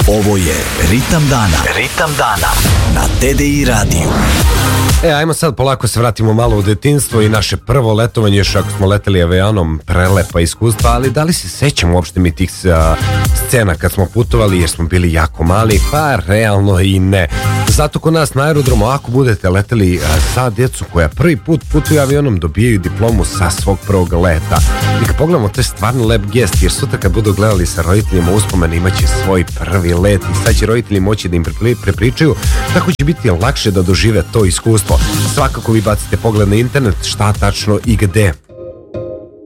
Ovo je Ritam dana. Ritam dana na TDI radiju. Ajmo sad polako se vratimo malo u detinjstvo i naše prvo letovanje, još ako smo leteli avionom, prelepa iskustva, ali da li se sećamo uopšte mi tih scena kad smo putovali, jer smo bili jako mali? Pa realno i ne. Zato kod nas na aerodromu, ako budete leteli sa djecu koja prvi put putuju avionom, dobijaju diplomu sa svog prvog leta. I kad pogledamo, to je stvarno lep gest, jer sutra kad budu gledali sa roditeljima uspomen, imaće svoj prvi let i sad će roditelji moći da im prepričaju, tako će biti lakše da dožive to iskustvo. Svakako vi bacite pogled na internet šta tačno i gde